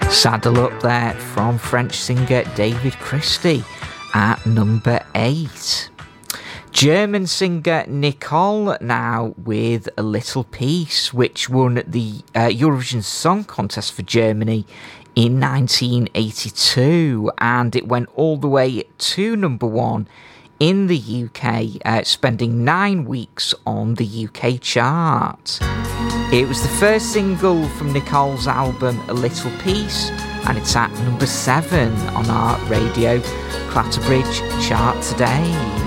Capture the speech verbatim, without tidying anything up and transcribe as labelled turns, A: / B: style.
A: Saddle Up there from French singer David Christie at number eight. German singer Nicole now with A Little Piece, which won the uh, Eurovision Song Contest for Germany in nineteen eighty-two, and it went all the way to number one in the U K, uh, spending nine weeks on the U K chart. It was the first single from Nicole's album A Little Piece, and it's at number seven on our Radio Clatterbridge chart today.